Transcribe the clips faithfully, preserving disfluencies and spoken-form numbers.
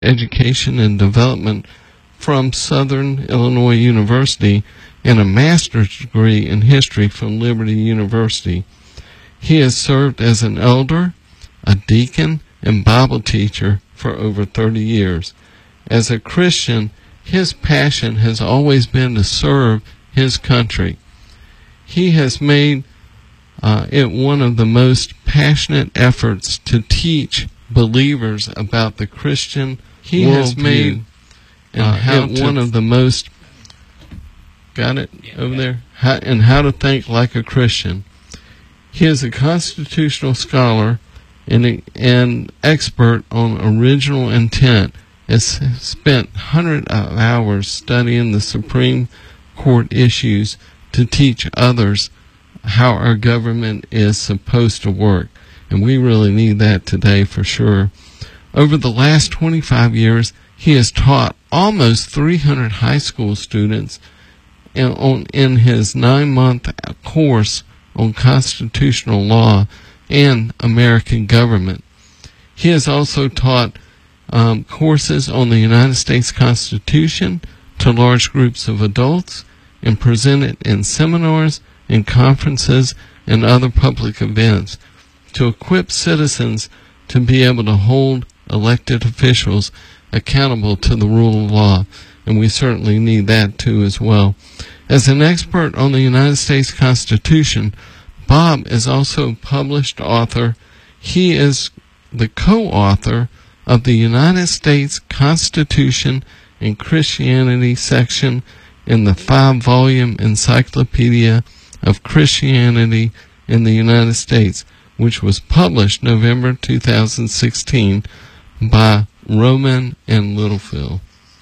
Education and Development from Southern Illinois University and a master's degree in history from Liberty University. He has served as an elder, a deacon, and Bible teacher for over thirty years. As a Christian, his passion has always been to serve his country. He has made uh, it one of the most passionate efforts to teach believers about the Christian He worldview, has made and uh, how it one of the most got it yeah, over yeah. there how, and how to think like a Christian. He is a constitutional scholar and an expert on original intent. Has spent hundreds of hours studying the Supreme Court issues to teach others how our government is supposed to work. And we really need that today for sure. Over the last twenty-five years, he has taught almost three hundred high school students in, on, in his nine-month course on constitutional law and American government. He has also taught um, courses on the United States Constitution to large groups of adults and presented in seminars and conferences and other public events to equip citizens to be able to hold elected officials accountable to the rule of law. And we certainly need that too as well. As an expert on the United States Constitution, Bob is also a published author. He is the co-author of the United States Constitution and Christianity section in the five-volume Encyclopedia of Christianity in the United States, which was published November two thousand sixteen by Rowman and Littlefield.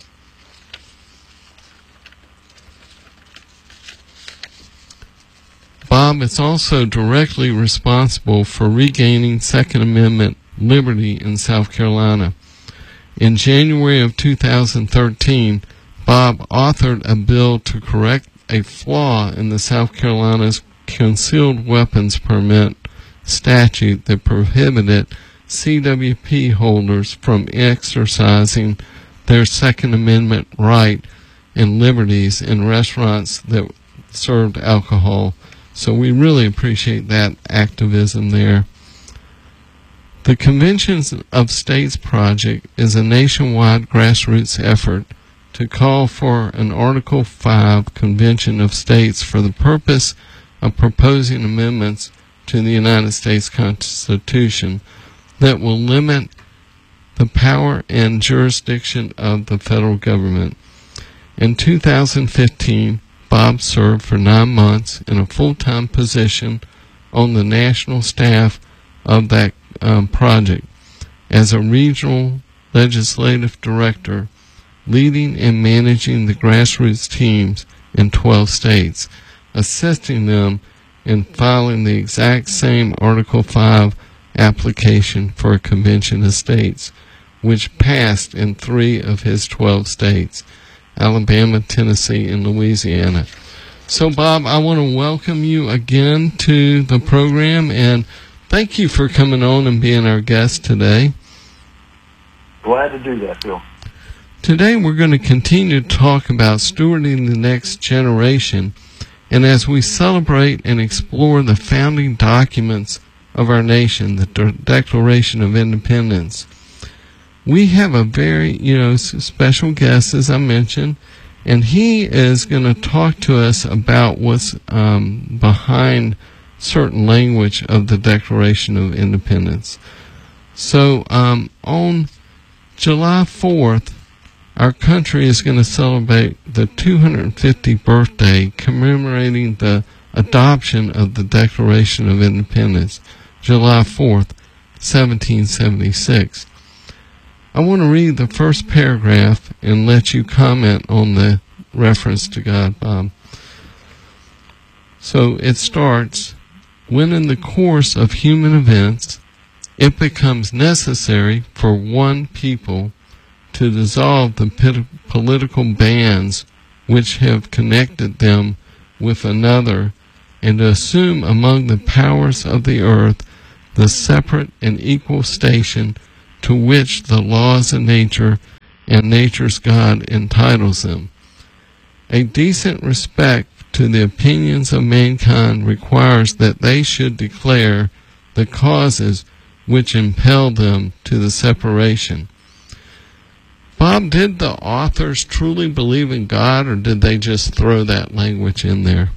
Bob is also directly responsible for regaining Second Amendment liberty in South Carolina. In January of two thousand thirteen, Bob authored a bill to correct a flaw in the South Carolina's concealed weapons permit statute that prohibited C W P holders from exercising their Second Amendment right and liberties in restaurants that served alcohol. So we really appreciate that activism there. The Conventions of States Project is a nationwide grassroots effort to call for an Article five Convention of States for the purpose of proposing amendments to the United States Constitution that will limit the power and jurisdiction of the federal government. In two thousand fifteen, Bob served for nine months in a full-time position on the national staff of that um, project as a regional legislative director, leading and managing the grassroots teams in twelve states, assisting them in filing the exact same Article five application for a convention of states, which passed in three of his twelve states, Alabama, Tennessee, and Louisiana. So, Bob, I want to welcome you again to the program, and thank you for coming on and being our guest today. Glad to do that, Phil. Today we're going to continue to talk about stewarding the next generation, and as we celebrate and explore the founding documents of our nation, the De- Declaration of Independence, we have a very, you know, special guest, as I mentioned, and he is going to talk to us about what's um, behind certain language of the Declaration of Independence. So um, on July fourth, our country is going to celebrate the two hundred fiftieth birthday commemorating the adoption of the Declaration of Independence, July fourth, seventeen seventy-six. I want to read the first paragraph and let you comment on the reference to God, Bob. So it starts, when in the course of human events it becomes necessary for one people to dissolve the pit- political bands which have connected them with another, and to assume among the powers of the earth the separate and equal station to which the laws of nature and nature's God entitles them. A decent respect to the opinions of mankind requires that they should declare the causes which impel them to the separation. Bob, did the authors truly believe in God, or did they just throw that language in there?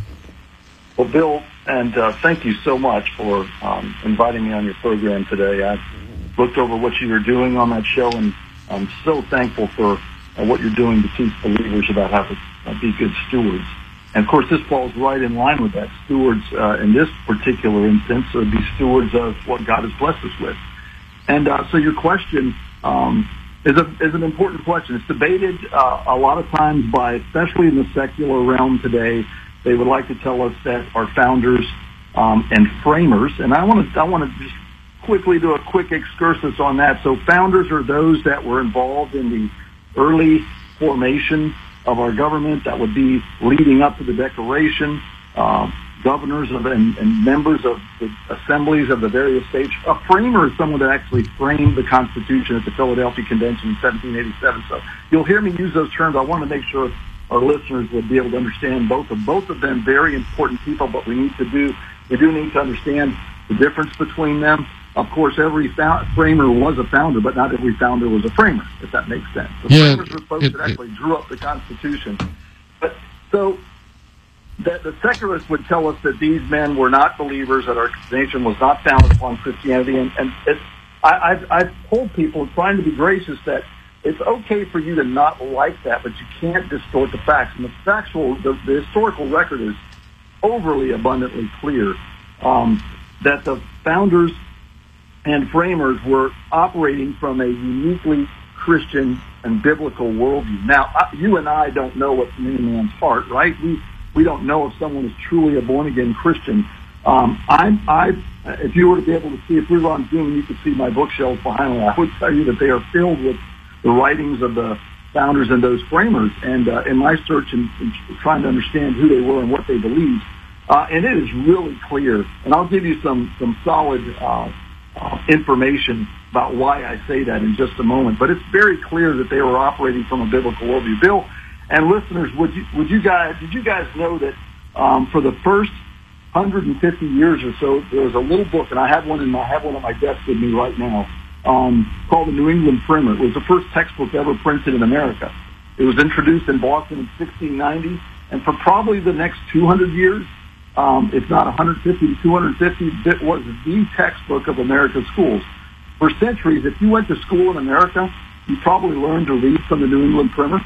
Well, Bill, and uh, thank you so much for um, inviting me on your program today. I looked over what you were doing on that show, and I'm so thankful for uh, what you're doing to teach believers about how to uh, be good stewards. And, of course, this falls right in line with that. Stewards, uh, in this particular instance, would be stewards of what God has blessed us with. And uh, so your question um, is, a, is an important question. It's debated uh, a lot of times by, especially in the secular realm today. They would like to tell us that our founders um, and framers, and I want to I want to just quickly do a quick excursus on that. So founders are those that were involved in the early formation of our government, that would be leading up to the Declaration, uh, governors of, and, and members of the assemblies of the various states. A framer is someone that actually framed the Constitution at the Philadelphia Convention in seventeen eighty-seven. So you'll hear me use those terms. I want to make sure our listeners would be able to understand both of both of them. Very important people, but we need to do we do need to understand the difference between them. Of course, every found, framer was a founder, but not every founder was a framer, if that makes sense. The yeah, framers were folks it, that actually drew up the Constitution. But so that the secularists would tell us that these men were not believers, that our nation was not founded upon Christianity. And, and it, I, I've, I've told people, trying to be gracious, that it's okay for you to not like that, but you can't distort the facts. And the factual, the, the historical record is overly abundantly clear um, that the founders and framers were operating from a uniquely Christian and biblical worldview. Now, you and I don't know what's in any man's heart, right? We we don't know if someone is truly a born-again Christian. Um, I, I, if you were to be able to see, if we were on Zoom and you could see my bookshelves behind me, I would tell you that they are filled with the writings of the founders and those framers. And uh, in my search and, and trying to understand who they were and what they believed, uh, and it is really clear. And I'll give you some some solid Uh, Uh, information about why I say that in just a moment. But it's very clear that they were operating from a biblical worldview. Bill and listeners, would you, would you guys, did you guys know that um, for the first one hundred fifty years or so, there was a little book, and I have one in my, I have one on my desk with me right now, um, called the New England Primer. It was the first textbook ever printed in America. It was introduced in Boston in sixteen ninety, and for probably the next two hundred years, Um, if not one hundred fifty to two hundred fifty, it was the textbook of America's schools. For centuries, if you went to school in America, you probably learned to read from the New England Primer.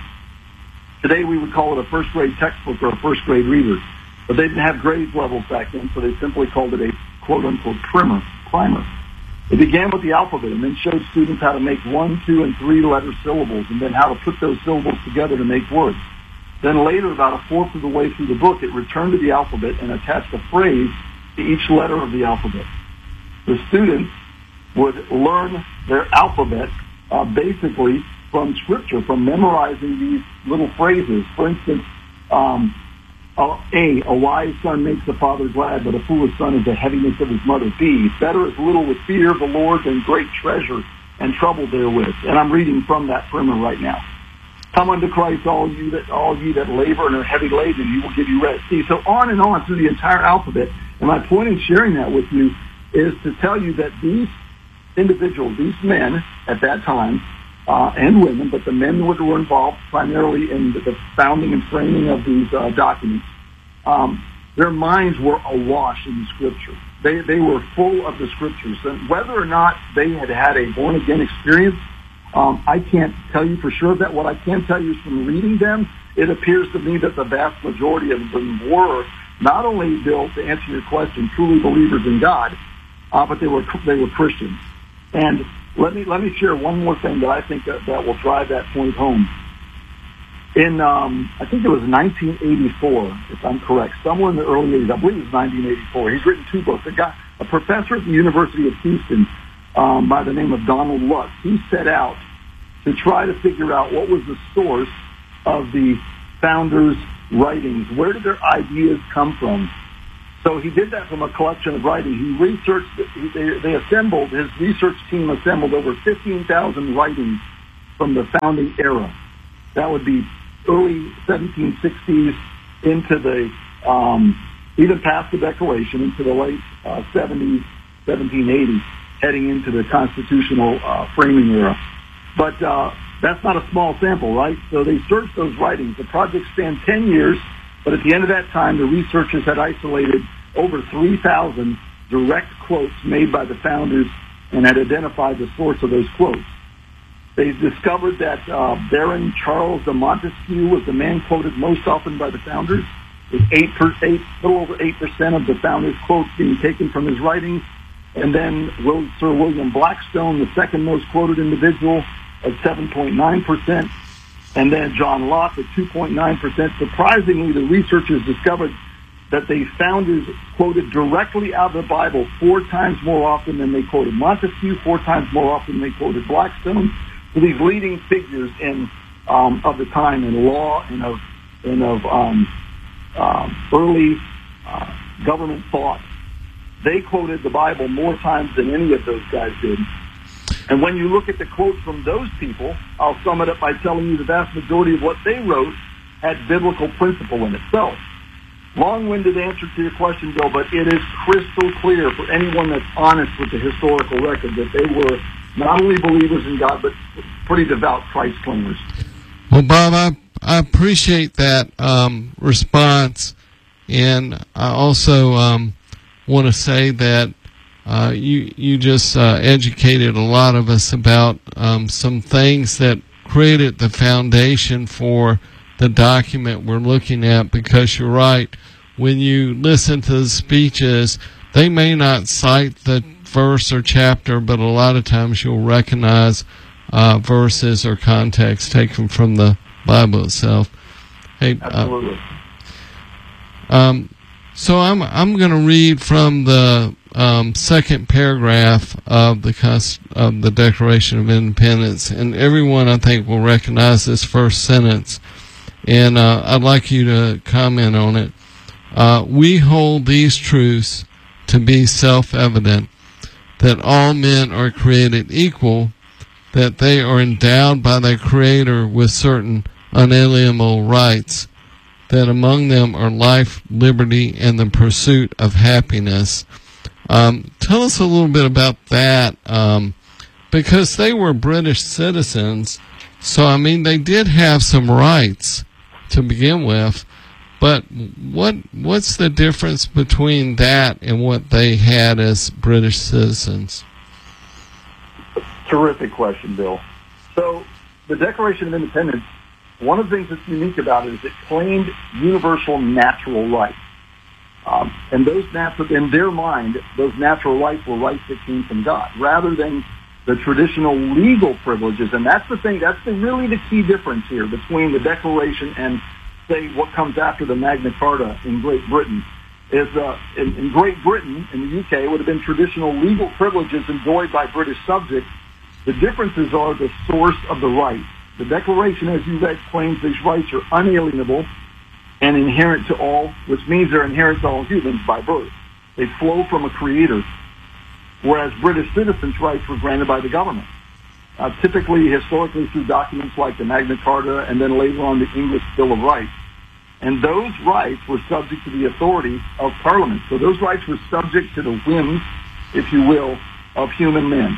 Today, we would call it a first-grade textbook or a first-grade reader. But they didn't have grade levels back then, so they simply called it a quote-unquote primer, primer. It began with the alphabet and then showed students how to make one, two, and three-letter syllables, and then how to put those syllables together to make words. Then later, about a fourth of the way through the book, it returned to the alphabet and attached a phrase to each letter of the alphabet. The students would learn their alphabet uh, basically from Scripture, from memorizing these little phrases. For instance, um, A, a wise son makes the father glad, but a foolish son is the heaviness of his mother. B, better is little with fear of the Lord than great treasure and trouble therewith. And I'm reading from that primer right now. Come unto Christ, all you that all ye that labor and are heavy laden, and he will give you rest. See, so on and on through the entire alphabet. And my point in sharing that with you is to tell you that these individuals, these men at that time, uh, and women, but the men that were involved primarily in the, the founding and framing of these uh, documents, um, their minds were awash in the Scripture. They they were full of the Scriptures, and whether or not they had had a born again experience, Um, I can't tell you for sure that. What I can tell you is from reading them, it appears to me that the vast majority of them were not only, Bill, to answer your question, truly believers in God, uh, but they were they were Christians. And let me let me share one more thing that I think that, that will drive that point home. In um, I think it was nineteen eighty-four, if I'm correct, somewhere in the early eighties. I believe it was nineteen eighty-four. He's written two books. A guy, a professor at the University of Houston, Um, by the name of Donald Lutz, he set out to try to figure out what was the source of the founders' writings. Where did their ideas come from? So he did that from a collection of writing. He researched, they, they assembled, his research team assembled over fifteen thousand writings from the founding era. That would be early seventeen sixties into the, um, even past the Declaration, into the late uh, seventies, seventeen eighty, heading into the constitutional uh, framing era. But uh, that's not a small sample, right? So they searched those writings. The project spanned ten years. But at the end of that time, the researchers had isolated over three thousand direct quotes made by the founders and had identified the source of those quotes. They discovered that uh, Baron Charles de Montesquieu was the man quoted most often by the founders, with eight, per, eight, little over eight percent of the founders' quotes being taken from his writings. And then Will, Sir William Blackstone, the second most quoted individual, at seven point nine percent. And then John Locke at two point nine percent. Surprisingly, the researchers discovered that the founders quoted directly out of the Bible four times more often than they quoted Montesquieu, four times more often than they quoted Blackstone. So these leading figures in um, of the time in law and of and of um, um, early uh, government thought, they quoted the Bible more times than any of those guys did. And when you look at the quotes from those people, I'll sum it up by telling you the vast majority of what they wrote had biblical principle in itself. Long-winded answer to your question, Bill, but it is crystal clear for anyone that's honest with the historical record that they were not only believers in God, but pretty devout Christ claimers. Well, Bob, I, I appreciate that um, response, and I also um, want to say that Uh, you you just uh, educated a lot of us about um, some things that created the foundation for the document we're looking at, because you're right. When you listen to the speeches, they may not cite the verse or chapter, but a lot of times you'll recognize uh, verses or context taken from the Bible itself. Hey, Absolutely. Uh, um, so I'm I'm going to read from the Um, second paragraph of the Const- of the Declaration of Independence, and everyone I think will recognize this first sentence, and uh, I'd like you to comment on it. Uh, we hold these truths to be self-evident, that all men are created equal, that they are endowed by their Creator with certain unalienable rights, that among them are life, liberty, and the pursuit of happiness. Um, tell us a little bit about that, um, because they were British citizens, so, I mean, they did have some rights to begin with, but what what's the difference between that and what they had as British citizens? Terrific question, Bill. So, the Declaration of Independence, one of the things that's unique about it is it claimed universal natural rights. Um, and those natural, in their mind, those natural rights were rights that came from God, rather than the traditional legal privileges. And that's the thing, that's the, really the key difference here between the Declaration and, say, what comes after the Magna Carta in Great Britain. Is uh, in, in Great Britain, in the U K, it would have been traditional legal privileges enjoyed by British subjects. The differences are the source of the rights. The Declaration, as you read, claims these rights are unalienable and inherent to all, which means they're inherent to all humans by birth. They flow from a creator, whereas British citizens' rights were granted by the government, uh, typically, historically, through documents like the Magna Carta and then later on the English Bill of Rights. And those rights were subject to the authority of Parliament. So those rights were subject to the whims, if you will, of human men.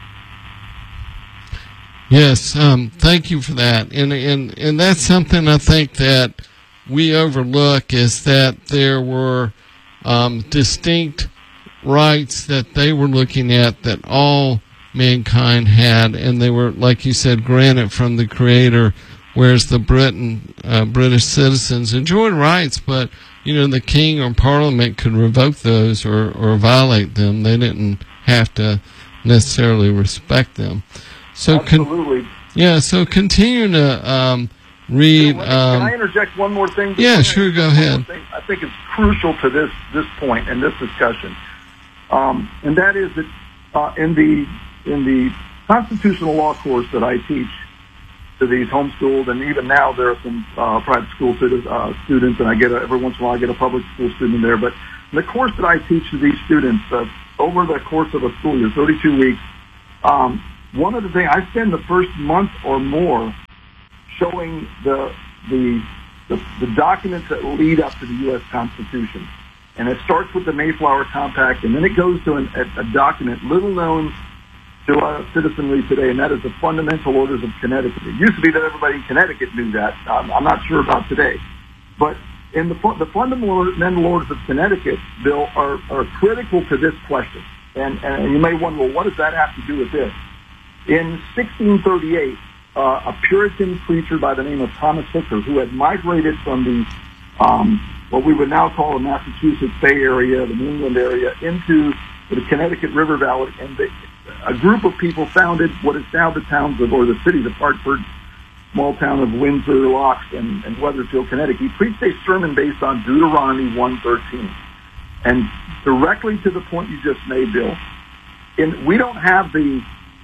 Yes, um, thank you for that. And, and, and that's something I think that we overlook, is that there were um, distinct rights that they were looking at that all mankind had, and they were, like you said, granted from the Creator, whereas the Britain, uh, British citizens enjoyed rights, but, you know, the King or Parliament could revoke those or, or violate them. They didn't have to necessarily respect them. So Absolutely. Con- yeah, so continue to um, read. Can Um, I interject one more thing? Yeah, sure, go ahead. I think it's crucial to this this point and this discussion, um, and that is that uh, in the in the constitutional law course that I teach to these homeschooled, and even now there are some uh, private school students, uh, students, and I get a, every once in a while I get a public school student there. But the course that I teach to these students uh, over the course of a school year, thirty-two weeks, um, one of the things, I spend the first month or more showing the, the, the, the documents that lead up to the U S Constitution. And it starts with the Mayflower Compact, and then it goes to an, a, a document little known to our citizenry today, and that is the Fundamental Orders of Connecticut. It used to be that everybody in Connecticut knew that. Um, I'm not sure about today. But in the, the Fundamental Orders of Connecticut, Bill, are, are critical to this question. And, and you may wonder, well, what does that have to do with this? In sixteen thirty-eight, uh, a Puritan preacher by the name of Thomas Hooker, who had migrated from the um, what we would now call the Massachusetts Bay Area, the New England area, into the Connecticut River Valley, and the, a group of people founded what is now the towns of, or the cities of Hartford, small town of Windsor, Locks, and, and Wethersfield, Connecticut. He preached a sermon based on Deuteronomy one thirteen. And directly to the point you just made, Bill, in, we don't have the,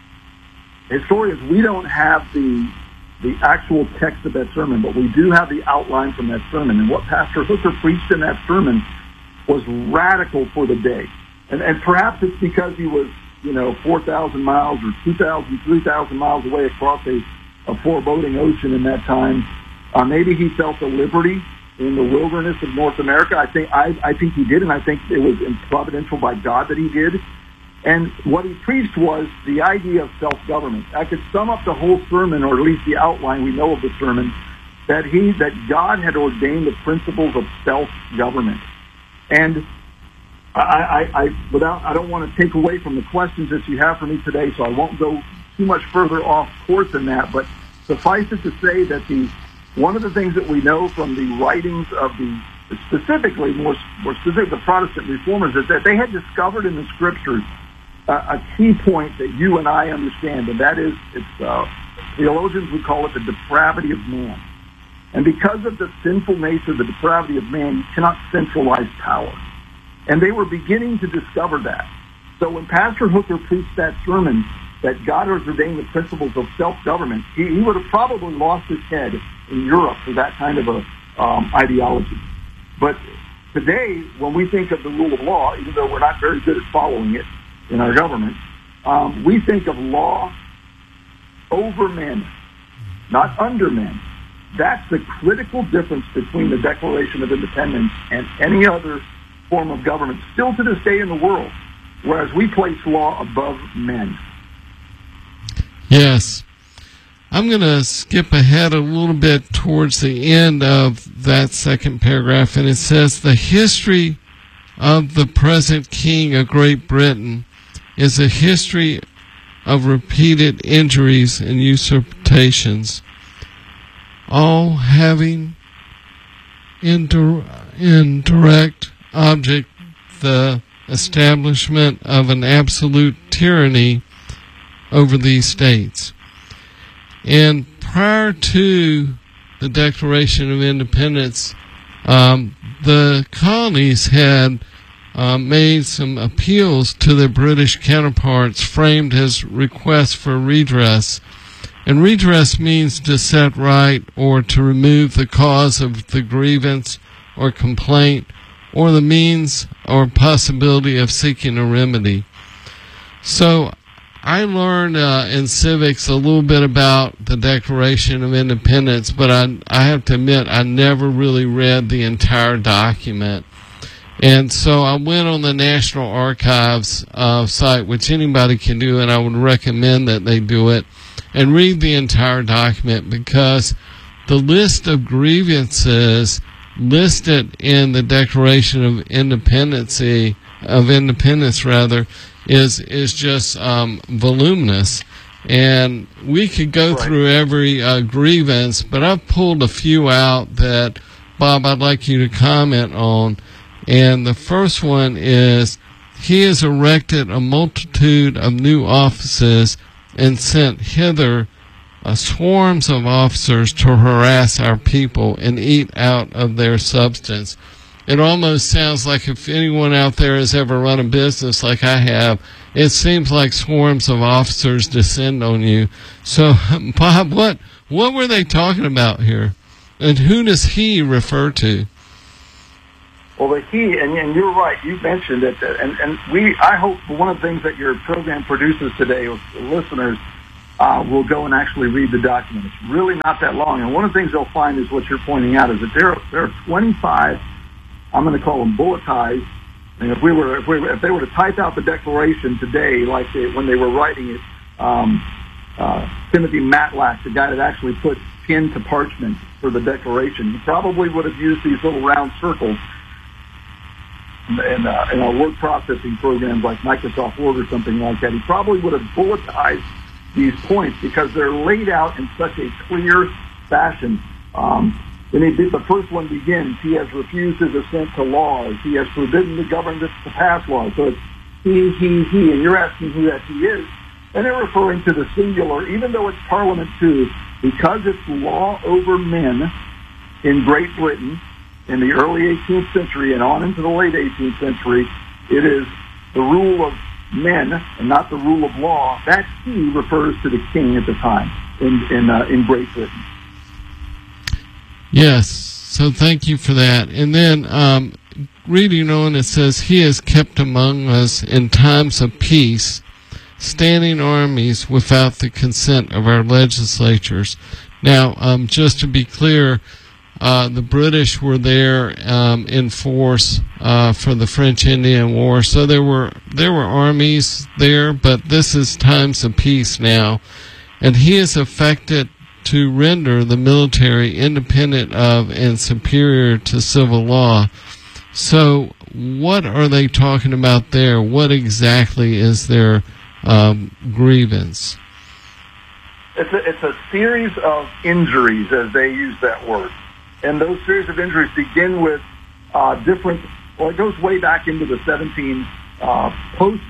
historians, we don't have the the actual text of that sermon, but we do have the outline from that sermon. And what Pastor Hooker preached in that sermon was radical for the day. And, and perhaps it's because he was, you know, four thousand miles or two thousand, three thousand miles away across a, a foreboding ocean in that time. Uh, maybe he felt a liberty in the wilderness of North America. I think, I, I think he did, and I think it was providential by God that he did. And what he preached was the idea of self-government. I could sum up the whole sermon, or at least the outline we know of the sermon, that he, that God had ordained the principles of self-government. And I, I, I, without, I don't want to take away from the questions that you have for me today, so I won't go too much further off course than that. But suffice it to say that the one of the things that we know from the writings of the, specifically more more specific, the Protestant reformers, is that they had discovered in the Scriptures Uh, a key point that you and I understand, and that is, it's uh, theologians would call it the depravity of man. And because of the sinful nature, the depravity of man, you cannot centralize power. And they were beginning to discover that. So when Pastor Hooker preached that sermon, that God has ordained the principles of self-government, he, he would have probably lost his head in Europe for that kind of a um, ideology. But today, when we think of the rule of law, even though we're not very good at following it, in our government, um, we think of law over men, not under men. That's the critical difference between the Declaration of Independence and any other form of government, still to this day in the world, whereas we place law above men. Yes. I'm going to skip ahead a little bit towards the end of that second paragraph, and it says, the history of the present King of Great Britain is a history of repeated injuries and usurpations, all having in, dir- in direct object the establishment of an absolute tyranny over these states. And prior to the Declaration of Independence, um, the colonies had Uh, made some appeals to their British counterparts framed as requests for redress. And redress means to set right or to remove the cause of the grievance or complaint or the means or possibility of seeking a remedy. So I learned uh, in civics a little bit about the Declaration of Independence, but I, I have to admit I never really read the entire document. And so I went on the National Archives uh, site, which anybody can do, and I would recommend that they do it, and read the entire document, because the list of grievances listed in the Declaration of Independence, of Independence rather, is is just um, voluminous. And we could go right. through every uh, grievance, but I've pulled a few out that, Bob, I'd like you to comment on. And the first one is, he has erected a multitude of new offices and sent hither uh, swarms of officers to harass our people and eat out of their substance. It almost sounds like, if anyone out there has ever run a business like I have, it seems like swarms of officers descend on you. So, Bob, what what were they talking about here? And who does he refer to? Well, the key, and, and you're right, you mentioned it, and, and we, I hope one of the things that your program produces today with listeners uh, will go and actually read the document. It's really not that long, and one of the things they'll find is what you're pointing out, is that there are, there are twenty-five, I'm going to call them bulletized, and if we were, if we were, if they were to type out the Declaration today, like they, when they were writing it, um, uh, Timothy Matlack, the guy that actually put pen to parchment for the Declaration, he probably would have used these little round circles in, uh, in our word processing programs like Microsoft Word or something like that. He probably would have bulletized these points because they're laid out in such a clear fashion. Um, and he did, the first one begins, he has refused his assent to laws. He has forbidden the government to pass laws. So it's he, he, he, and you're asking who that he is. And they're referring to the singular, even though it's Parliament too, because it's law over men in Great Britain in the early eighteenth century and on into the late eighteenth century. It is the rule of men and not the rule of law. That he refers to the king at the time in in, uh, in Great Britain. Yes, so thank you for that. And then um, reading on, it says, he has kept among us in times of peace standing armies without the consent of our legislatures. Now, um, just to be clear, Uh, the British were there um, in force uh, for the French Indian War, so there were there were armies there, but this is times of peace now, and he is affected to render the military independent of and superior to civil law. So, what are they talking about there? What exactly is their um, grievance? It's a, it's a series of injuries, as they use that word. And those series of injuries begin with uh, different, well, it goes way back into the seventeen, uh, post,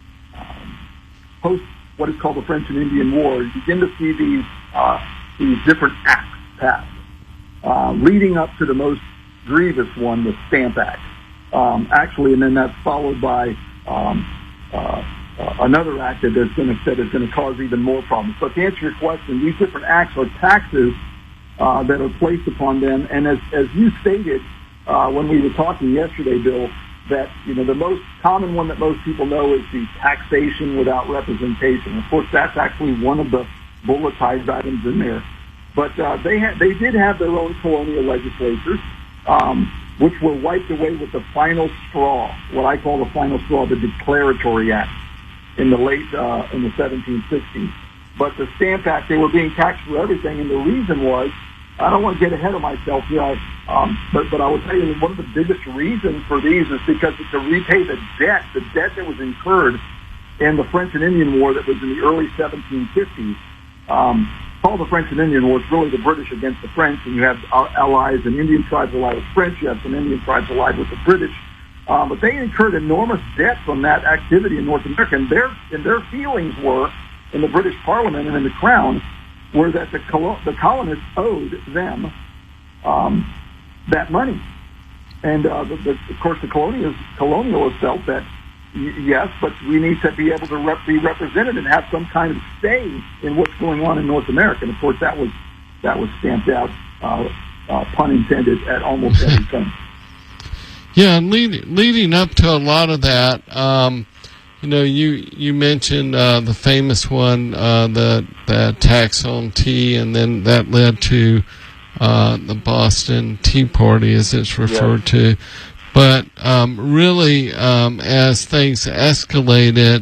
um, post what is called the French and Indian War. You begin to see these, uh, these different acts passed, uh, leading up to the most grievous one, the Stamp Act. Um, actually, and then that's followed by um, uh, uh, another act that is going to that is going to cause even more problems. But to answer your question, these different acts are taxes Uh, that are placed upon them. And as, as you stated uh, when we were talking yesterday, Bill, that, you know, the most common one that most people know is the taxation without representation. Of course, that's actually one of the bulletized items in there. But uh, they had, they did have their own colonial legislatures, um, which were wiped away with the final straw, what I call the final straw, the Declaratory Act, in the late, uh, in the seventeen sixties. But the Stamp Act, they were being taxed for everything, and the reason was, I don't want to get ahead of myself here, I, um, but, but I will tell you that one of the biggest reasons for these is because it's to repay the debt, the debt that was incurred in the French and Indian War that was in the early seventeen fifties. Um, called the French and Indian War. It's really the British against the French, and you have allies and Indian tribes allied with French. You have some Indian tribes allied with the British. Um, but they incurred enormous debt from that activity in North America, and their, and their feelings were, in the British Parliament and in the Crown, were that the, col- the colonists owed them um, that money. And, uh, the, the, of course, the colonialists, colonialists felt that, y- yes, but we need to be able to rep- be represented and have some kind of say in what's going on in North America. And, of course, that was that was stamped out, uh, uh, pun intended, at almost everything. Yeah, and lead, leading up to a lot of that, um, you know, you you mentioned uh, the famous one, uh, the the tax on tea, and then that led to uh, the Boston Tea Party, as it's referred yes. to. But um, really, um, as things escalated,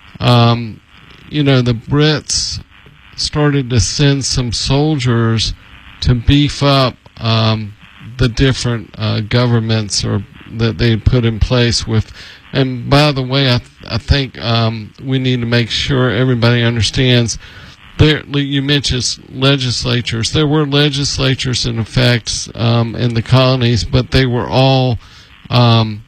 um, you know, the Brits started to send some soldiers to beef up um, the different uh, governments or that they put in place with. And by the way, I, th- I think um, we need to make sure everybody understands. There, you mentioned legislatures. There were legislatures in effect um, in the colonies, but they were all um,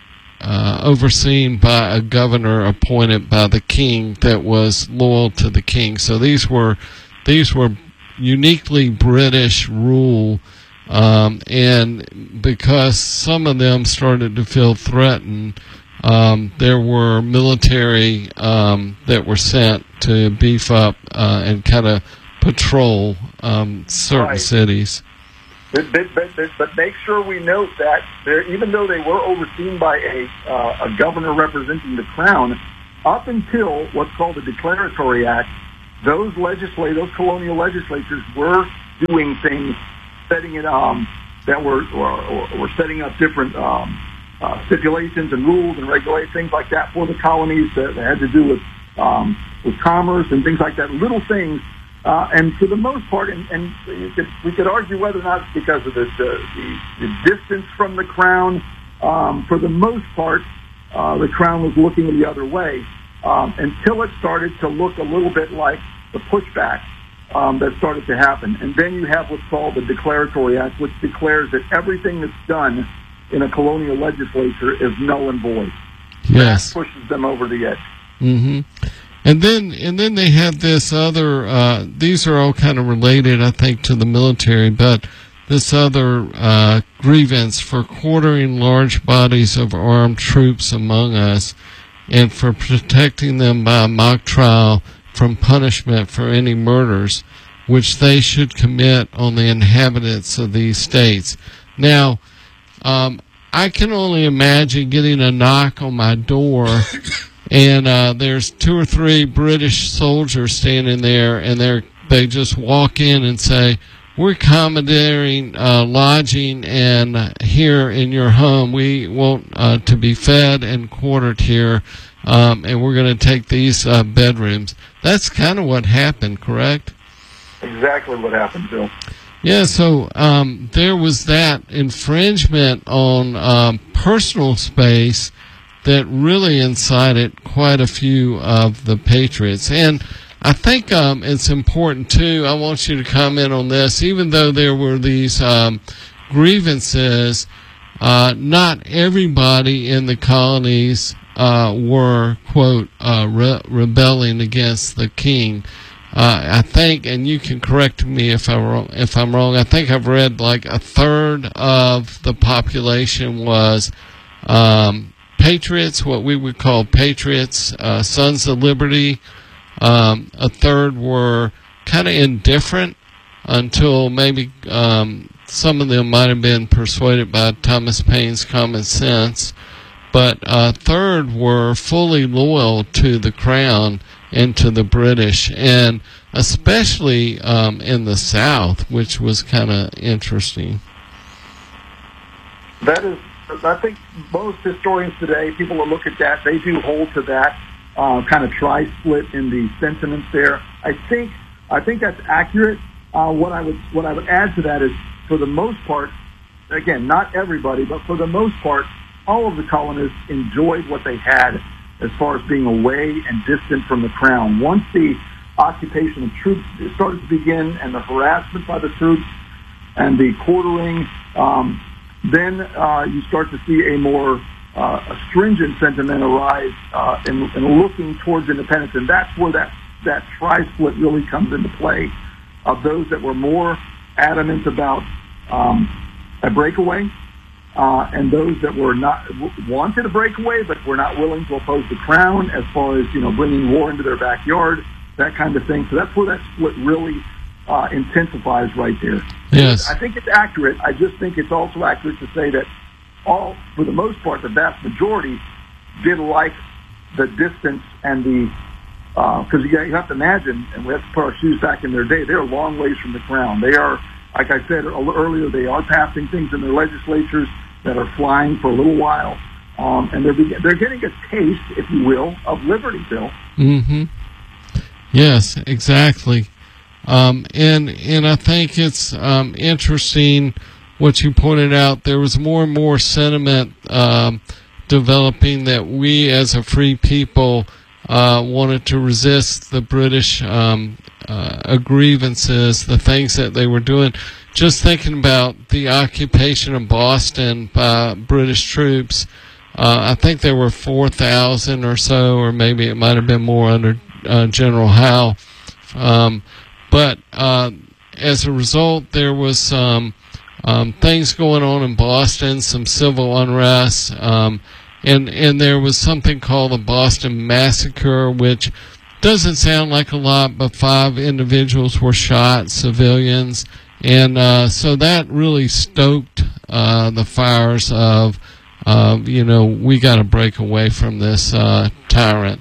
uh, overseen by a governor appointed by the king that was loyal to the king. So these were these were uniquely British rule. Um, and because some of them started to feel threatened, um, there were military um, that were sent to beef up uh, and kind of patrol um, certain right. cities. But, but, but, but make sure we note that there, even though they were overseen by a, uh, a governor representing the crown, up until what's called the Declaratory Act, those legislators, those colonial legislatures were doing things, setting it um, that were or, or, were setting up different um, uh, stipulations and rules and regulations, things like that for the colonies that, that had to do with um, with commerce and things like that, little things. Uh, and for the most part, and, and you could, we could argue whether or not it's because of the, the, the, the distance from the crown. Um, for the most part, uh, the crown was looking the other way um, until it started to look a little bit like the pushback um, that started to happen. And then you have what's called the Declaratory Act, which declares that everything that's done in a colonial legislature is null and void. Yes. That pushes them over the edge. Mm-hmm. And then, and then they have this other. Uh, these are all kind of related, I think, to the military, but this other uh, grievance for quartering large bodies of armed troops among us, and for protecting them by mock trial from punishment for any murders which they should commit on the inhabitants of these states. Now, um, I can only imagine getting a knock on my door. And uh, there's two or three British soldiers standing there, and they they just walk in and say, "We're commandeering uh, lodging and uh, here in your home. We want uh, to be fed and quartered here, um, and we're going to take these uh, bedrooms." That's kind of what happened, correct? Exactly what happened, Bill. Yeah, so um, there was that infringement on um, personal space that really incited quite a few of the patriots. And I think um, it's important, too, I want you to comment on this, even though there were these um, grievances, uh, not everybody in the colonies uh, were, quote, uh, re- rebelling against the king. Uh, I think, and you can correct me if I'm wrong, if I'm wrong, I think I've read like a third of the population was um, patriots, what we would call patriots, uh, Sons of Liberty. Um, a third were kind of indifferent until maybe um, some of them might have been persuaded by Thomas Paine's common sense. But a third were fully loyal to the crown and to the British, and especially um, in the South, which was kind of interesting. That is, I think most historians today, people will look at that, they do hold to that uh, kind of tri-split in the sentiments there. I think I think that's accurate. Uh, what I would what I would add to that is, for the most part, again, not everybody, but for the most part, all of the colonists enjoyed what they had as far as being away and distant from the crown. Once the occupation of troops started to begin and the harassment by the troops and the quartering, um, then uh, you start to see a more uh, a stringent sentiment arise uh, in, in looking towards independence. And that's where that, that tri-split really comes into play, of those that were more adamant about um, a breakaway, Uh, and those that were not wanted a breakaway, but were not willing to oppose the crown as far as, you know, bringing war into their backyard, that kind of thing. So that's where that split really uh, intensifies right there. Yes. I think it's accurate. I just think it's also accurate to say that all, for the most part, the vast majority did like the distance and the, because uh, you, you have to imagine, and we have to put our shoes back in their day, they're a long ways from the crown. They are, like I said earlier, they are passing things in their legislatures that are flying for a little while, um, and they're be- they're getting a taste, if you will, of liberty, Bill. Mm-hmm. Yes, exactly. Um, and and I think it's um, interesting what you pointed out. There was more and more sentiment um, developing that we, as a free people, uh, wanted to resist the British um, uh, grievances, the things that they were doing. Just thinking about the occupation of Boston by British troops, uh, I think there were four thousand or so, or maybe it might have been more under uh, General Howe. Um, but uh, as a result, there was some um, things going on in Boston, some civil unrest, um, and, and there was something called the Boston Massacre, which doesn't sound like a lot, but five individuals were shot, civilians, And uh, so that really stoked uh, the fires of, uh, you know, we got to break away from this uh, tyrant.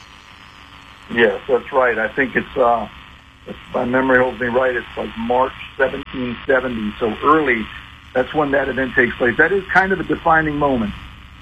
Yes, that's right. I think it's, uh, if my memory holds me right, it's like March seventeen seventy, so early. That's when that event takes place. That is kind of a defining moment.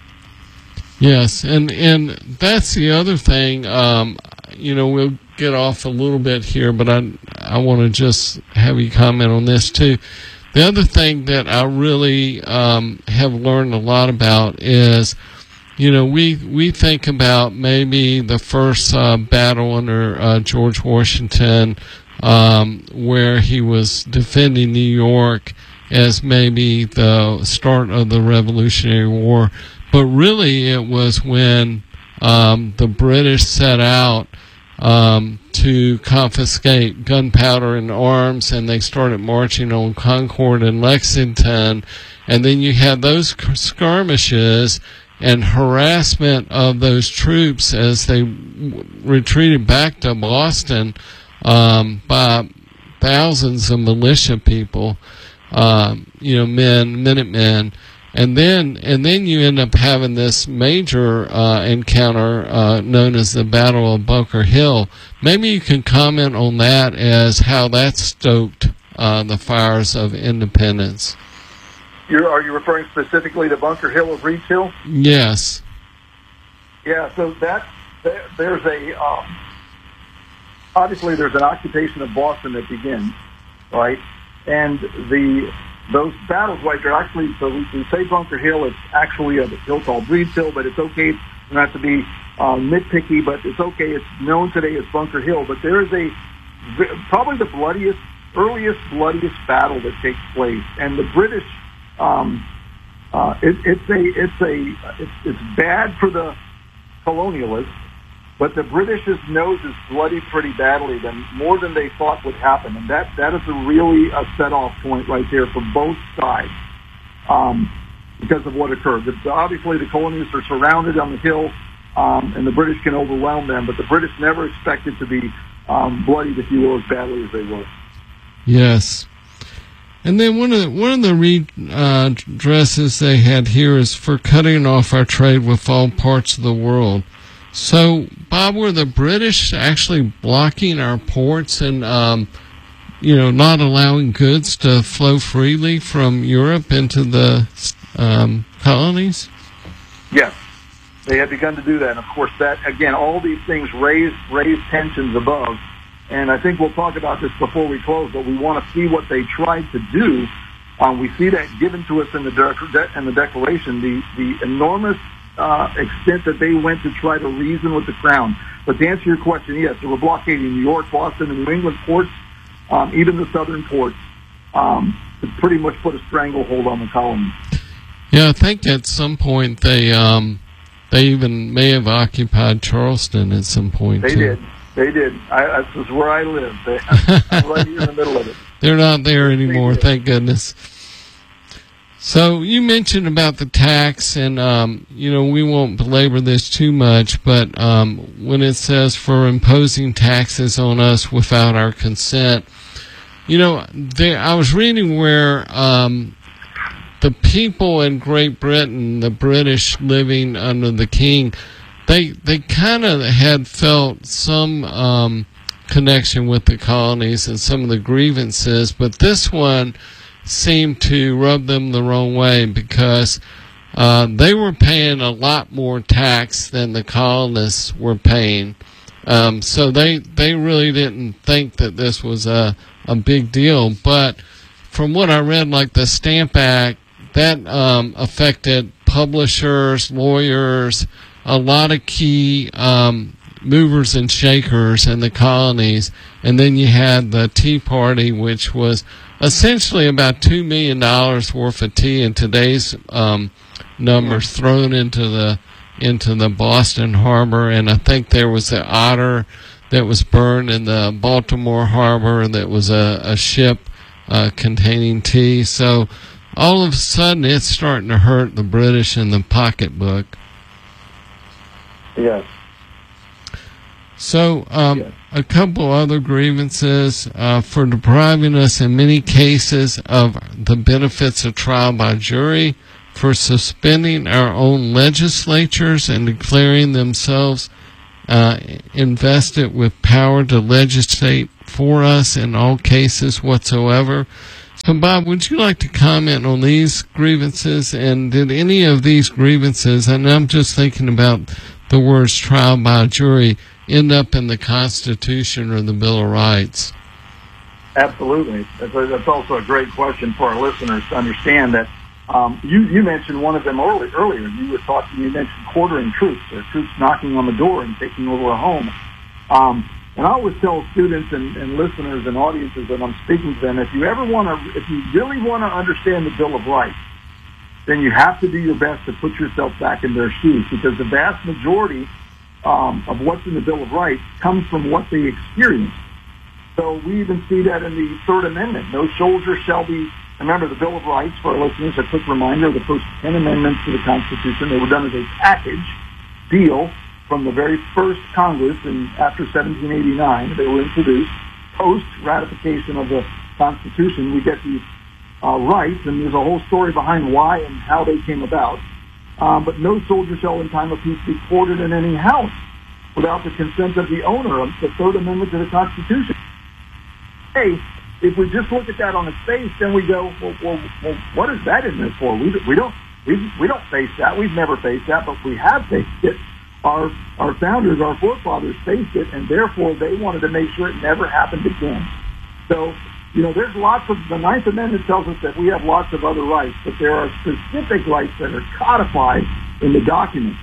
Yes, and, and that's the other thing. Um, you know, we'll get off a little bit here, but I, I want to just have you comment on this too. The other thing that I really um, have learned a lot about is, you know, we we think about maybe the first uh, battle under uh, George Washington, um, where he was defending New York, as maybe the start of the Revolutionary War. But really, it was when um, the British set out um, to confiscate gunpowder and arms, and they started marching on Concord and Lexington. And then you had those skirmishes and harassment of those troops as they w- retreated back to Boston um, by thousands of militia people, um, you know, men, Minutemen. And then, and then you end up having this major uh, encounter uh, known as the Battle of Bunker Hill. Maybe you can comment on that as how that stoked uh, the fires of independence. You're, are you referring specifically to Bunker Hill of Reed's Hill? Yes. Yeah. So that there, there's a um, obviously there's an occupation of Boston that begins, right? And the those battles, right, they're actually, so we, we say Bunker Hill, it's actually a hill called Reed's Hill, but it's okay. It's not to be uh, nitpicky, but it's okay. It's known today as Bunker Hill. But there is a, probably the bloodiest, earliest, bloodiest battle that takes place. And the British, um, uh, it, it's a, it's a, it's, it's bad for the colonialists, but the British's nose is bloody pretty badly, than more than they thought would happen, and that that is a really a set-off point right there for both sides, um, because of what occurred. It's, obviously, the colonists are surrounded on the hill, um, and the British can overwhelm them, but the British never expected to be um, bloodied, if you will, as badly as they were. Yes. And then one of the, one of the redresses they had here is for cutting off our trade with all parts of the world. So, Bob, were the British actually blocking our ports and, um, you know, not allowing goods to flow freely from Europe into the um, colonies? Yes, they had begun to do that. And, of course, that, again, all these things raise, raise tensions above. And I think we'll talk about this before we close, but we want to see what they tried to do. Um, we see that given to us in the, de- in the Declaration, the, the enormous Uh, extent that they went to try to reason with the Crown. But to answer your question, yes, they were blockading New York, Boston, and New England ports, um, even the southern ports, um, to pretty much put a stranglehold on the colony. Yeah, I think at some point they um, they even may have occupied Charleston at some point. They too. did. They did. I, this is where I live. They, I'm right here in the middle of it. They're not there anymore, thank goodness. So you mentioned about the tax, and, um, you know, we won't belabor this too much, but um, when it says for imposing taxes on us without our consent, you know, there, I was reading where um, the people in Great Britain, the British living under the king, they they kind of had felt some um, connection with the colonies and some of the grievances, but this one seemed to rub them the wrong way because uh, they were paying a lot more tax than the colonists were paying. Um, so they they really didn't think that this was a, a big deal. But from what I read, like the Stamp Act, that um, affected publishers, lawyers, a lot of key um, movers and shakers in the colonies. And then you had the Tea Party, which was essentially about two million dollars worth of tea in today's um, numbers thrown into the into the Boston harbor. And I think there was an otter that was burned in the Baltimore harbor that was a, a ship uh, containing tea. So all of a sudden it's starting to hurt the British in the pocketbook. Yes. So um, yes. a couple other grievances uh, for depriving us in many cases of the benefits of trial by jury, for suspending our own legislatures and declaring themselves uh, invested with power to legislate for us in all cases whatsoever. So, Bob, would you like to comment on these grievances? And did any of these grievances, and I'm just thinking about the words trial by jury, end up in the Constitution or the Bill of Rights? Absolutely. That's, a, that's also a great question for our listeners to understand that um, you, you mentioned one of them early, earlier. You were talking, you mentioned quartering troops, or troops knocking on the door and taking over a home. Um, and I always tell students and, and listeners and audiences that I'm speaking to them, if you ever want to, if you really want to understand the Bill of Rights, then you have to do your best to put yourself back in their shoes, because the vast majority um, of what's in the Bill of Rights comes from what they experience. So we even see that in the Third Amendment. No soldier shall be, remember the Bill of Rights, for our listeners, a quick reminder of the first ten amendments to the Constitution. They were done as a package deal from the very first Congress in after seventeen eighty-nine. They were introduced post-ratification of the Constitution. We get these uh, rights, and there's a whole story behind why and how they came about. Um, but no soldier shall in time of peace be quartered in any house without the consent of the owner, of the Third Amendment to the Constitution. Hey, if we just look at that on its face, then we go, well, well, well what is that in there for? We, we don't we, we don't face that. We've never faced that, but we have faced it. Our our founders, our forefathers faced it, and therefore they wanted to make sure it never happened again. So, you know, there's lots of, the Ninth Amendment tells us that we have lots of other rights, but there are specific rights that are codified in the document.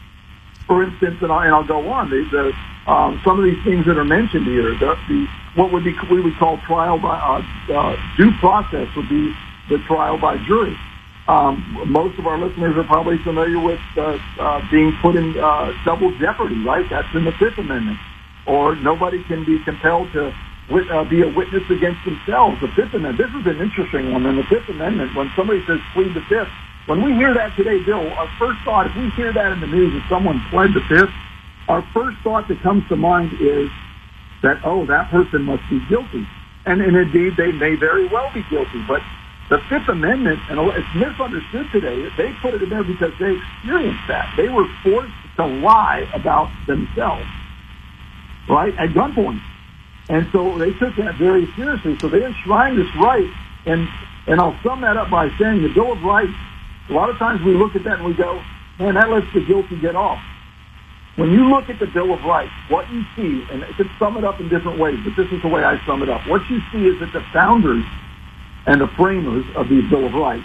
For instance, and, I, and I'll go on, the, the, um, some of these things that are mentioned here, the, the what would be we would call trial by uh, uh, due process would be the trial by jury. Um, most of our listeners are probably familiar with uh, uh, being put in uh, double jeopardy, right? That's in the Fifth Amendment. Or nobody can be compelled to wit- uh, be a witness against themselves. The Fifth Amendment. This is an interesting one. In the Fifth Amendment, when somebody says plead the Fifth, when we hear that today, Bill, our first thought, if we hear that in the news, if someone pled the Fifth, our first thought that comes to mind is that, oh, that person must be guilty. And, and indeed, they may very well be guilty. But the Fifth Amendment, and it's misunderstood today, they put it in there because they experienced that. They were forced to lie about themselves, right, at gunpoint. And so they took that very seriously. So they enshrined this right. And, and I'll sum that up by saying the Bill of Rights, a lot of times we look at that and we go, man, that lets the guilty get off. When you look at the Bill of Rights, what you see, and I could sum it up in different ways, but this is the way I sum it up. What you see is that the founders and the framers of the Bill of Rights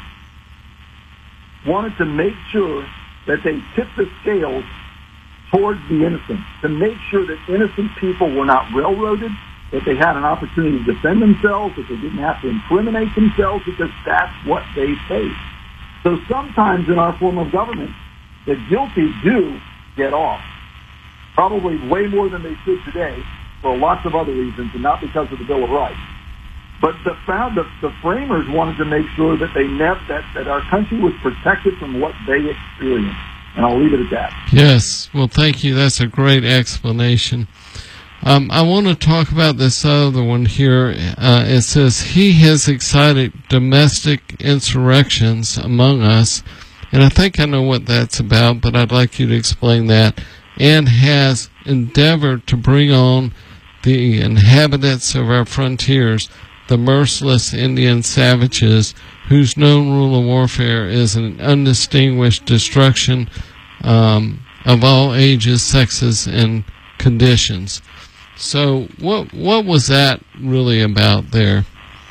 wanted to make sure that they tipped the scales towards the innocent, to make sure that innocent people were not railroaded, that they had an opportunity to defend themselves, that they didn't have to incriminate themselves, because that's what they faced. So sometimes in our form of government, the guilty do get off, probably way more than they should today, for lots of other reasons, and not because of the Bill of Rights. But the, found, the, the framers wanted to make sure that they never, that, that our country was protected from what they experienced. And I'll leave it at that. Yes. Well, thank you. That's a great explanation. Um, I want to talk about this other one here. Uh, it says, he has excited domestic insurrections among us. And I think I know what that's about, but I'd like you to explain that. And has endeavored to bring on the inhabitants of our frontiers, the merciless Indian savages, whose known rule of warfare is an undistinguished destruction um, of all ages, sexes, and conditions. So what what was that really about there?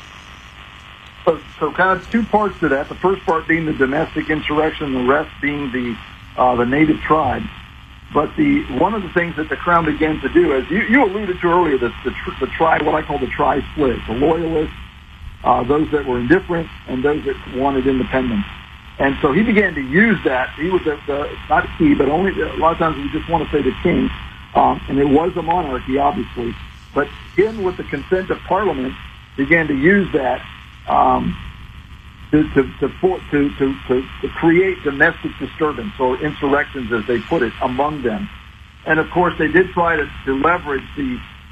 So, so kind of two parts to that. The first part being the domestic insurrection, the rest being the uh, the native tribes. But the one of the things that the Crown began to do, as you, you alluded to earlier, the, the, the tri, what I call the tri-split, the loyalists, uh, those that were indifferent, and those that wanted independence. And so he began to use that. He was the, the not he, but only a lot of times we just want to say the king, um, and it was a monarchy, obviously. But him, with the consent of Parliament, began to use that um, to to to, to to to to create domestic disturbance, or insurrections, as they put it, among them. And of course, they did try to, to leverage the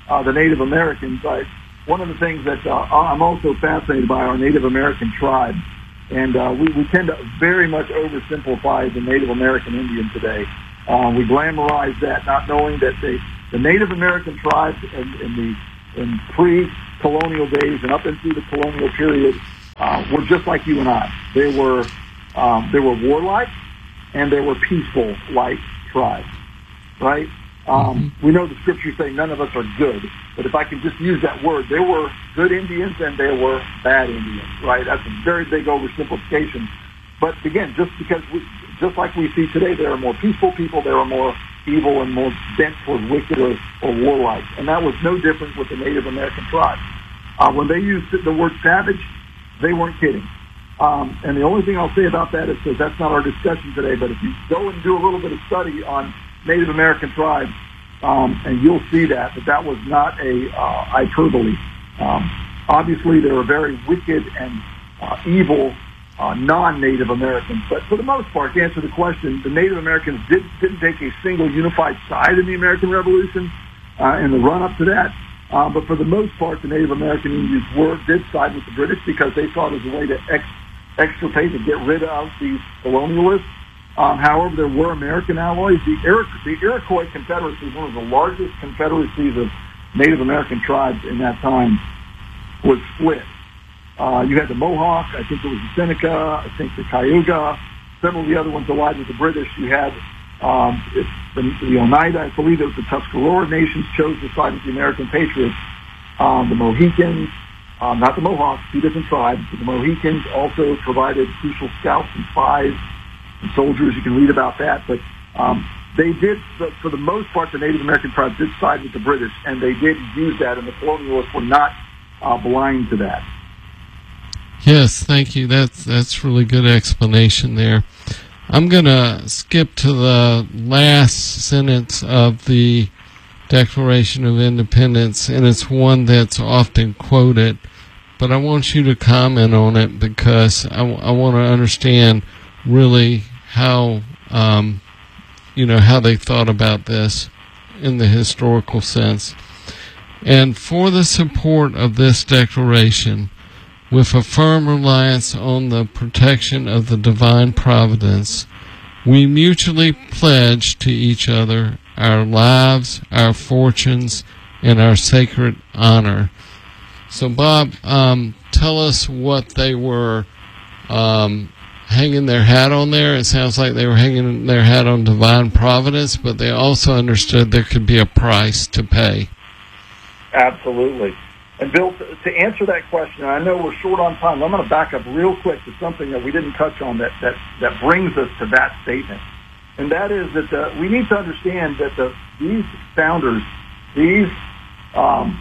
uh, the Native Americans, I, one of the things that uh, I'm also fascinated by are Native American tribes. And uh, we, we tend to very much oversimplify the Native American Indian today. Uh, we glamorize that, not knowing that they, the Native American tribes in, in the in pre-colonial days and up into the colonial period uh, were just like you and I. They were um, they were warlike and they were peaceful-like tribes, right? Um, we know the scriptures say none of us are good, but if I can just use that word, there were good Indians and there were bad Indians, right? That's a very big oversimplification. But again, just because we, just like we see today, there are more peaceful people, there are more evil and more bent toward wicked or, or warlike. And that was no different with the Native American tribes. Uh, when they used the word savage, they weren't kidding. Um, and the only thing I'll say about that is because that's not our discussion today, but if you go and do a little bit of study on Native American tribes, um, and you'll see that, that that was not a uh, hyperbole. Um, obviously, there were very wicked and uh, evil uh, non-Native Americans, but for the most part, to answer the question, the Native Americans did, didn't take a single unified side in the American Revolution uh, in the run-up to that, uh, but for the most part, the Native American Indians were did side with the British because they saw it as a way to ex- extirpate and get rid of these colonialists. Um, however, there were American allies. The, Iro- the Iroquois Confederacy, one of the largest confederacies of Native American tribes in that time, was split. Uh, you had the Mohawk, I think it was the Seneca, I think the Cayuga, several of the other ones allied with the British. You had um, it's the, the Oneida, I believe it was the Tuscarora nations chose to side with the American Patriots. Um, the Mohicans, um, not the Mohawks, two different tribes, but the Mohicans also provided crucial scouts and spies and soldiers. You can read about that, but um, they did, for the most part, the Native American tribes did side with the British, and they did use that, and the colonialists were not uh, blind to that. Yes, thank you. That's that's really good explanation there. I'm going to skip to the last sentence of the Declaration of Independence, and it's one that's often quoted, but I want you to comment on it because I, I want to understand really how um, you know how they thought about this in the historical sense. And for the support of this declaration, with a firm reliance on the protection of the divine providence, we mutually pledge to each other our lives, our fortunes, and our sacred honor. So, Bob, um, tell us what they were um, hanging their hat on there. It sounds like they were hanging their hat on divine providence, but they also understood there could be a price to pay. Absolutely. And Bill, to, to answer that question, I know we're short on time. I'm going to back up real quick to something that we didn't touch on that, that, that brings us to that statement. And that is that the, we need to understand that the, these founders, these um,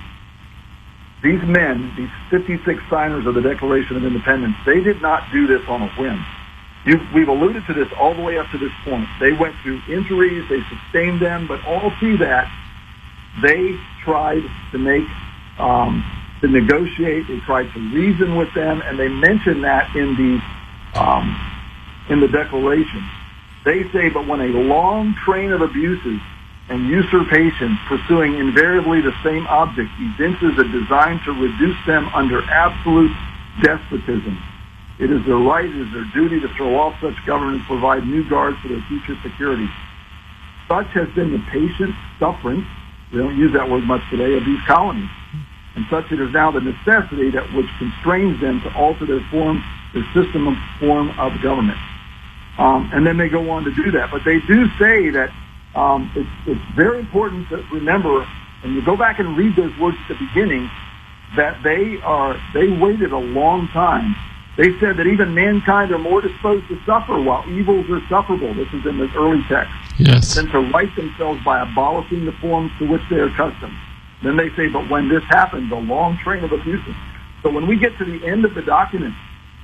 these men, these fifty-six signers of the Declaration of Independence, they did not do this on a whim. You, we've alluded to this all the way up to this point. They went through injuries, they sustained them, but all through that, they tried to make Um, to negotiate. They tried to reason with them, and they mention that in the um, in the Declaration. They say, but when a long train of abuses and usurpations pursuing invariably the same object evinces a design to reduce them under absolute despotism, it is their right, it is their duty to throw off such government and provide new guards for their future security. Such has been the patient suffering, we don't use that word much today, of these colonies. And such it is now the necessity that which constrains them to alter their form, their system of form of government. Um, and then they go on to do that. But they do say that um, it's, it's very important to remember, and you go back and read those words at the beginning, that they are they waited a long time. They said that even mankind are more disposed to suffer while evils are sufferable. This is in the early text. Yes. Than to right themselves by abolishing the forms to which they are accustomed. Then they say, but when this happens, a long train of abuses. So when we get to the end of the document,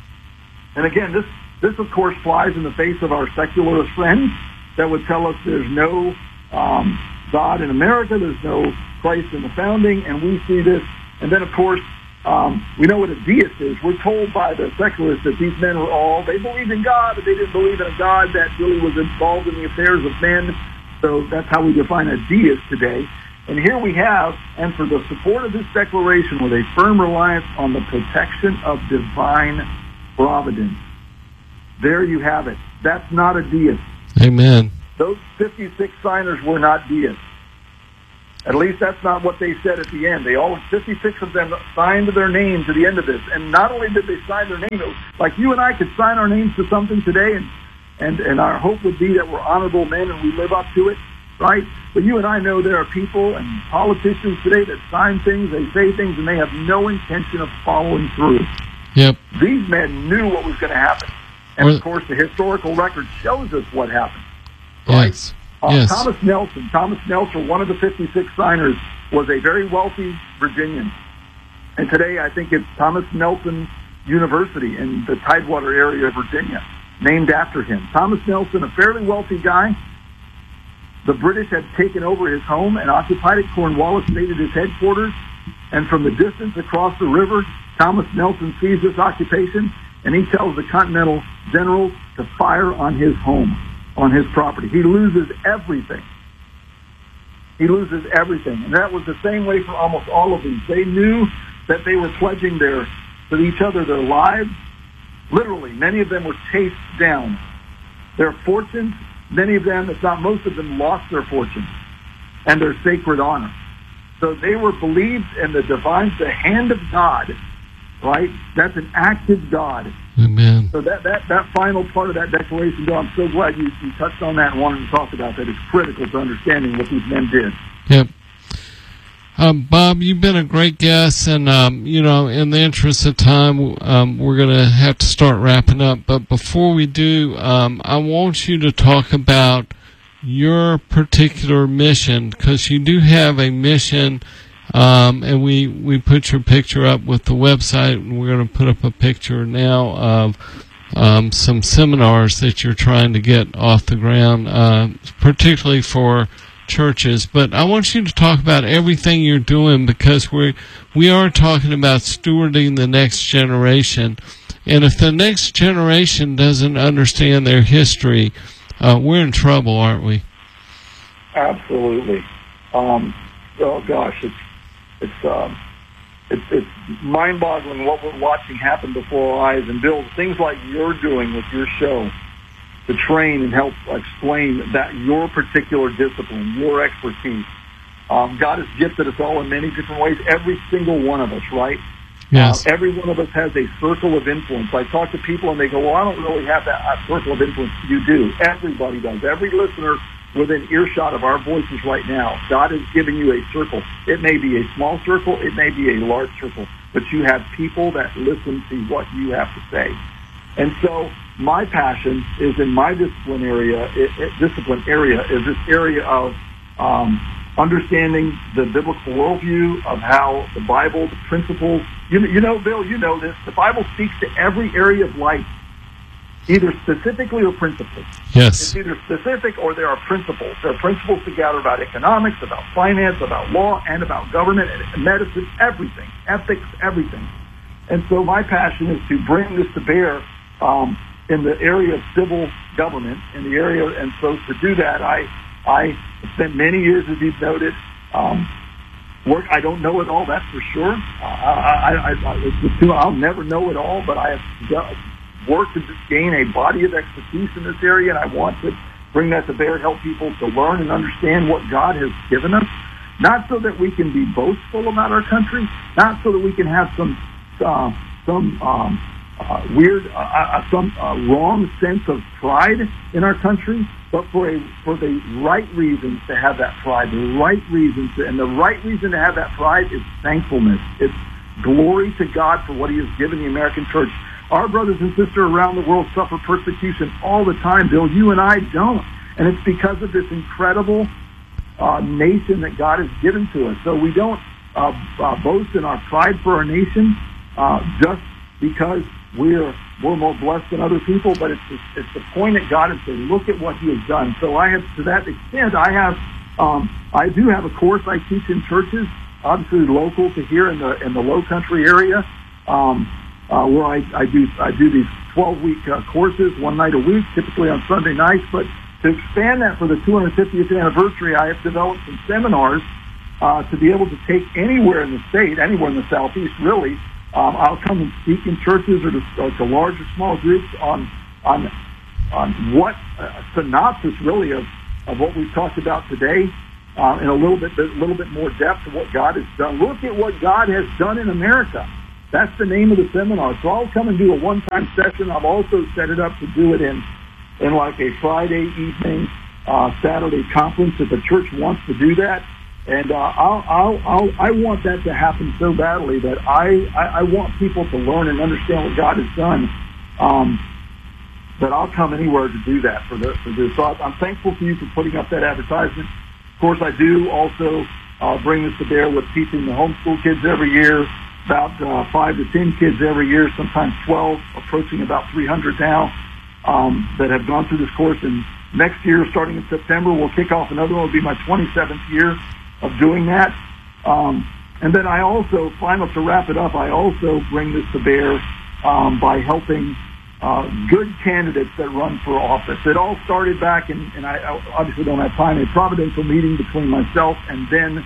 and again, this, this of course flies in the face of our secularist friends that would tell us there's no um, God in America, there's no Christ in the founding, and we see this. And then of course, um, we know what a deist is. We're told by the secularists that these men were all, they believed in God, but they didn't believe in a God that really was involved in the affairs of men. So that's how we define a deist today. And here we have, and for the support of this declaration with a firm reliance on the protection of divine providence. There you have it. That's not a deist. Amen. Those fifty-six signers were not deists. At least that's not what they said at the end. They all, fifty-six of them signed their name to the end of this. And not only did they sign their name, it was like you and I could sign our names to something today, and, and, and our hope would be that we're honorable men and we live up to it, right? But you and I know there are people and politicians today that sign things, they say things, and they have no intention of following through. Yep. These men knew what was going to happen. And, of course, the historical record shows us what happened. Right? Yes. Uh, yes. Thomas Nelson, Thomas Nelson, one of the fifty-six signers, was a very wealthy Virginian. And today I think it's Thomas Nelson University in the Tidewater area of Virginia, named after him. Thomas Nelson, a fairly wealthy guy. The British had taken over his home and occupied it. Cornwallis made it his headquarters. And from the distance across the river, Thomas Nelson sees this occupation, and he tells the Continental generals to fire on his home, on his property. He loses everything. He loses everything. And that was the same way for almost all of these. They knew that they were pledging their, to each other their lives. Literally, many of them were chased down. Their fortunes, many of them, if not most of them, lost their fortunes and their sacred honor. So they were believed in the divine, the hand of God, right? That's an active God. Amen. So that, that, that final part of that declaration, Bill, I'm so glad you, you touched on that and wanted to talk about that. It's critical to understanding what these men did. Yep. Um, Bob, you've been a great guest, and, um, you know, in the interest of time, um, we're going to have to start wrapping up. But before we do, um, I want you to talk about your particular mission, because you do have a mission. Um, and we, we put your picture up with the website, and we're going to put up a picture now of um, some seminars that you're trying to get off the ground, uh, particularly for churches. But I want you to talk about everything you're doing, because we we are talking about stewarding the next generation. And if the next generation doesn't understand their history, uh, we're in trouble, aren't we? Absolutely. Um, oh, gosh, it's It's um, it's it's mind-boggling what we're watching happen before our eyes. And Bill, things like you're doing with your show to train and help explain that your particular discipline, your expertise. Um, God has gifted us all in many different ways. Every single one of us, right? Yes. Uh, every one of us has a circle of influence. I talk to people and they go, "Well, I don't really have that uh, circle of influence." You do. Everybody does. Every listener within earshot of our voices right now, God is giving you a circle. It may be a small circle, it may be a large circle, but you have people that listen to what you have to say. And so my passion is in my discipline area, it, it, discipline area is this area of um, understanding the biblical worldview of how the Bible, the principles, you, you know, Bill, you know this, the Bible speaks to every area of life, either specifically or principally. Yes. It's either specific or there are principles. There are principles to gather about economics, about finance, about law, and about government, and medicine, everything, ethics, everything. And so my passion is to bring this to bear um, in the area of civil government, in the area, and so to do that, I I spent many years, as you've noted, um, work. I don't know it all, that's for sure. Uh, I, I, I, I'll never know it all, but I have work to gain a body of expertise in this area, and I want to bring that to bear, help people to learn and understand what God has given us, not so that we can be boastful about our country, not so that we can have some uh, some um, uh, weird, uh, uh, some uh, wrong sense of pride in our country, but for a for the right reasons to have that pride, the right reasons, to, and the right reason to have that pride is thankfulness. It's glory to God for what He has given the American church. Our brothers and sisters around the world suffer persecution all the time, Bill. You and I don't. And it's because of this incredible uh, nation that God has given to us. So we don't uh, uh, boast in our pride for our nation uh, just because we're we're more blessed than other people, but it's the, it's the point at God and say, look at what He has done. So I have, to that extent, I have um, I do have a course I teach in churches, obviously local to here in the in the Low Country area. Um, Uh, where I, I do I do these twelve-week uh, courses, one night a week, typically on Sunday nights. But to expand that for the two hundred fiftieth anniversary, I have developed some seminars uh, to be able to take anywhere in the state, anywhere in the Southeast, really. Um, I'll come and speak in churches or to, or to large or small groups on on on what a synopsis really of, of what we've talked about today, uh, in a little bit a little bit more depth of what God has done. Look at what God has done in America. That's the name of the seminar. So I'll come and do a one-time session. I've also set it up to do it in in like a Friday evening, uh, Saturday conference if the church wants to do that. And uh, I'll, I'll, I'll, I want that to happen so badly that I, I, I want people to learn and understand what God has done. Um, that I'll come anywhere to do that for, the, for this. So I'm thankful for you for putting up that advertisement. Of course, I do also uh, bring this to bear with teaching the homeschool kids every year, about uh, five to ten kids every year, sometimes twelve, approaching about three hundred now, um, that have gone through this course. And next year, starting in September, we'll kick off another one. It'll be my twenty-seventh year of doing that. Um, and then I also, final to wrap it up, I also bring this to bear um, by helping uh, good candidates that run for office. It all started back in, and I obviously don't have time, a providential meeting between myself and then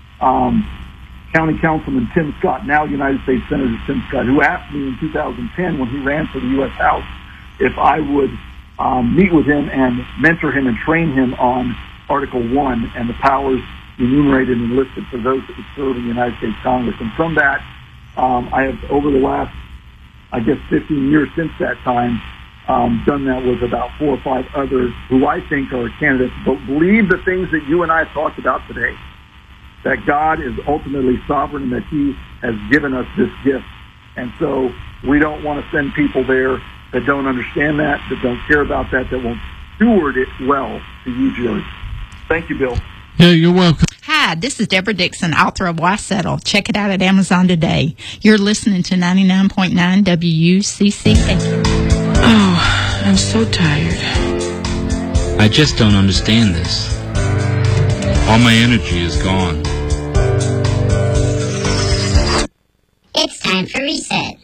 um, County Councilman Tim Scott, now United States Senator Tim Scott, who asked me in two thousand ten when he ran for the U S House if I would um, meet with him and mentor him and train him on Article one and the powers enumerated and listed for those that would serve in the United States Congress. And from that, um, I have, over the last, I guess, fifteen years since that time, um, done that with about four or five others who I think are candidates, but believe the things that you and I have talked about today, that God is ultimately sovereign and that he has given us this gift. And so we don't want to send people there that don't understand that, that don't care about that, that won't steward it well, to use yours. Thank you, Bill. Yeah, you're welcome. Hi, this is Deborah Dixon, author of Why Settle. Check it out at Amazon today. You're listening to ninety-nine point nine W U C C. Oh, I'm so tired. I just don't understand this. All my energy is gone. It's time for reset.